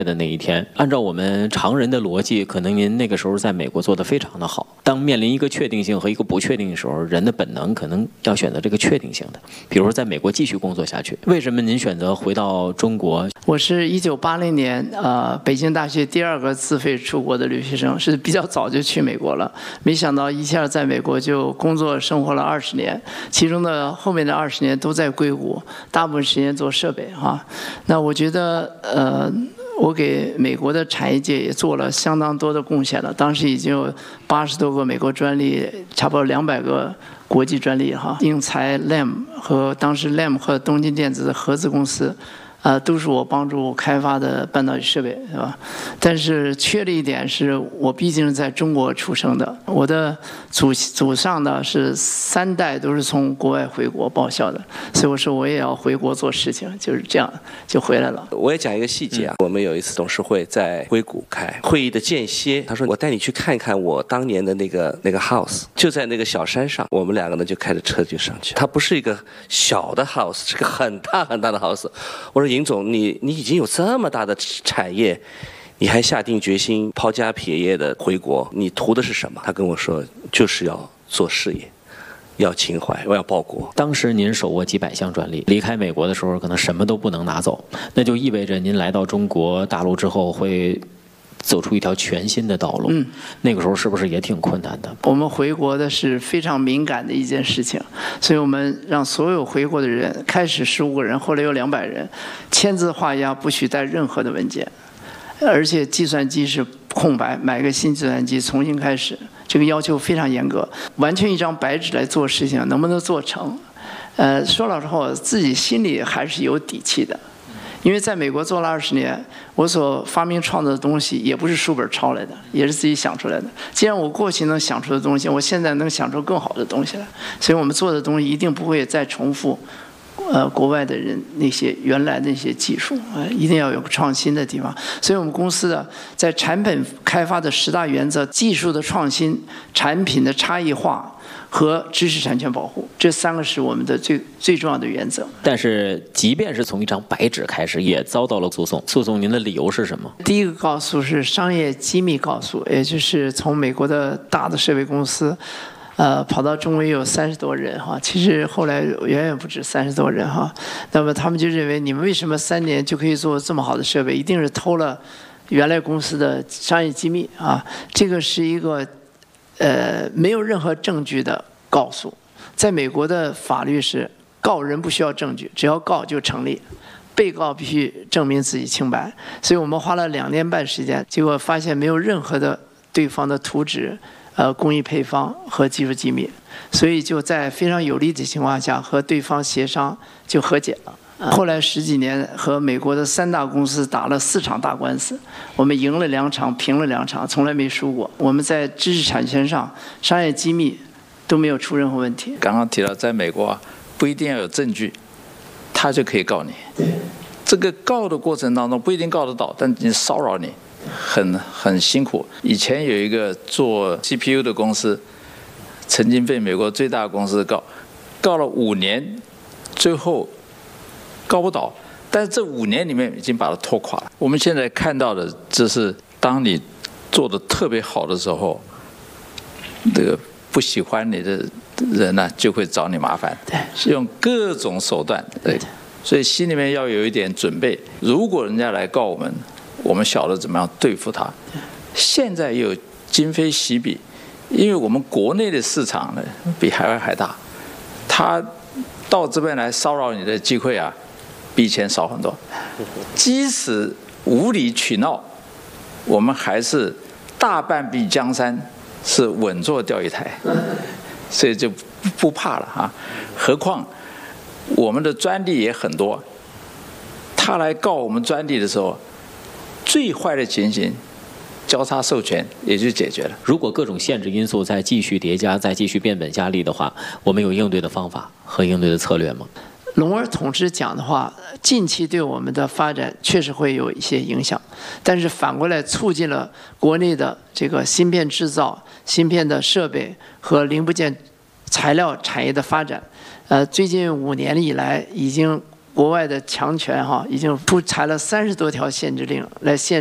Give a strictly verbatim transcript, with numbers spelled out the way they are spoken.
的那一天，按照我们常人的逻辑，可能您那个时候在美国做得非常的好。当面临一个确定性和一个不确定的时候，人的本能可能要选择这个确定性的。比如说在美国继续工作下去，为什么您选择回到中国？ 我是一九八零年呃北京大学第二个自费出国的留学生，是比较早就去美国了。没想到一下在美国就工作生活了二十年，其中的后面的二十年都在硅谷，大部分时间做设备哈。那我觉得呃。我给美国的产业界也做了相当多的贡献了，当时已经有八十多个美国专利，差不多两百个国际专利哈。英才 L A M 和当时 L A M 和东京电子的合资公司，呃，都是我帮助开发的半导体设备，是吧？但是缺了一点是我毕竟是在中国出生的，我的祖祖上呢是三代都是从国外回国报效的，所以我说我也要回国做事情，就是这样就回来了。 我也讲一个细节啊，我们有一次董事会在硅谷开会议的间歇，他说我带你去看看我当年的那个那个 house， 就在那个小山上，我们两个呢就开着车就上去。它不是一个小的 house， 是个很大很大的 house。我说尹总，你你已经有这么大的产业，你还下定决心抛家撇业的回国，你图的是什么？他跟我说，就是要做事业，要情怀，我要报国。 当时您手握几百项专利，离开美国的时候可能什么都不能拿走，那就意味着您来到中国大陆之后会走出一条全新的道路。嗯，那个时候是不是也挺困难的？ 我们回国的是非常敏感的一件事情，所以我们让所有回国的人，开始十五个人，后来有两百人，签字画押，不许带任何的文件，而且计算机是空白，买个新计算机重新开始，这个要求非常严格，完全一张白纸来做事情，能不能做成？呃，说老实话，我自己心里还是有底气的。因为在美国做了二十年，我所发明创造的东西也不是书本抄来的，也是自己想出来的。既然我过去能想出的东西，我现在能想出更好的东西来，所以我们做的东西一定不会再重复，呃，国外的人那些原来的那些技术，呃，一定要有创新的地方。所以我们公司的在产品开发的十大原则：技术的创新、产品的差异化和知识产权保护，这三个是我们的最最重要的原则。 但是，即便是从一张白纸开始，也遭到了诉讼。诉讼您的理由是什么？ 第一个告诉是商业机密告诉，也就是从美国的大的设备公司，呃，跑到中国也有三十多人哈，其实后来远远不止三十多人哈。那么他们就认为，你们为什么三年就可以做这么好的设备？一定是偷了原来公司的商业机密啊！这个是一个。呃，没有任何证据的告诉，在美国的法律是告人不需要证据，只要告就成立，被告必须证明自己清白。所以我们花了两年半时间，结果发现没有任何的对方的图纸、呃工艺配方和技术机密，所以就在非常有利的情况下和对方协商就和解了。后来十几年和美国的三大公司打了四场大官司，我们赢了两场，平了两场，从来没输过。我们在知识产权上、商业机密都没有出任何问题。 刚刚提到，在美国不一定要有证据，他就可以告你。这个告的过程当中不一定告得到，但你骚扰你，很很辛苦。以前有一个做 C P U 的公司，曾经被美国最大的公司告，告了五年，最后告不倒，但是这五年里面已经把它拖垮了。我们现在看到的，这是当你做的特别好的时候，这个不喜欢你的人呢、啊，就会找你麻烦，用各种手段。对，所以心里面要有一点准备。如果人家来告我们，我们晓得怎么样对付他。现在又今非昔比，因为我们国内的市场呢比海外还大，他到这边来骚扰你的机会啊，比以前少很多。即使无理取闹，我们还是大半壁江山是稳坐钓鱼台，所以就不怕了啊。何况我们的专利也很多，他来告我们专利的时候，最坏的情形交叉授权也就解决了。 如果各种限制因素再继续叠加，再继续变本加厉的话，我们有应对的方法和应对的策略吗？ 龙儿同志讲的话，近期对我们的发展确实会有一些影响，但是反过来促进了国内的这个芯片制造、芯片的设备和零部件材料产业的发展。呃，最近五年以来，已经国外的强权哈，已经出裁了三十多条限制令来限。